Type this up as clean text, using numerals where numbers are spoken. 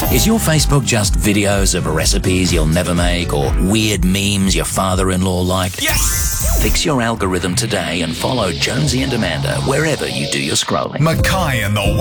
Is your Facebook just videos of recipes you'll never make or weird memes your father-in-law like? Yes! Fix your algorithm today and follow Jonesy and Amanda wherever you do your scrolling. Mackay and the